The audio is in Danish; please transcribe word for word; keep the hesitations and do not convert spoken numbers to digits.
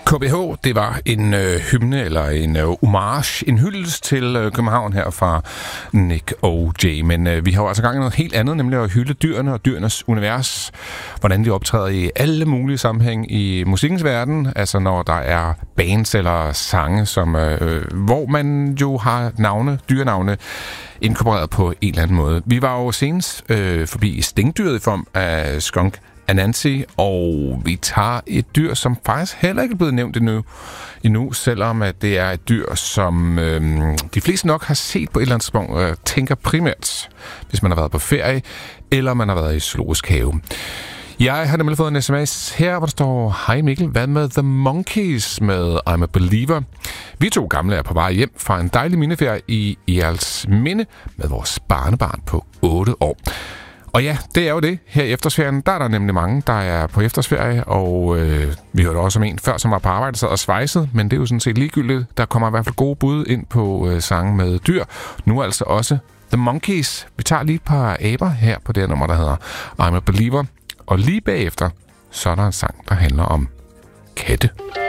K B H, det var en øh, hymne eller en øh, homage, en hyldest til øh, København her fra Nick og Jay. Men øh, vi har jo altså gang i noget helt andet, nemlig at hylde dyrene og dyrenes univers. Hvordan de optræder i alle mulige sammenhæng i musikkens verden. Altså når der er bands eller sange, som, øh, hvor man jo har navne, dyrenavne, inkorporeret på en eller anden måde. Vi var jo senest øh, forbi stingdyret i form af skunk Anansi, og vi tager et dyr, som faktisk heller ikke er blevet nævnt endnu, endnu selvom at det er et dyr, som øh, de fleste nok har set på et eller andet tidspunkt, og jeg tænker primært, hvis man har været på ferie, eller man har været i zoologisk have. Jeg har nemlig fået en sms her, hvor der står: Hej Mikkel, hvad med The Monkees med I'm a Believer? Vi to gamle er på vej hjem fra en dejlig mindeferie i Egelsminde med vores barnebarn på otte år. Og ja, det er jo det. Her i efterårsferien, der er der nemlig mange, der er på efterårsferie, og øh, vi hørte også om en før, som var på arbejde, sad og svejsede, men det er jo sådan set ligegyldigt. Der kommer i hvert fald gode bud ind på øh, sange med dyr. Nu altså også The Monkees. Vi tager lige et par aber her på det her nummer, der hedder I'm a Believer. Og lige bagefter, så er der en sang, der handler om katte.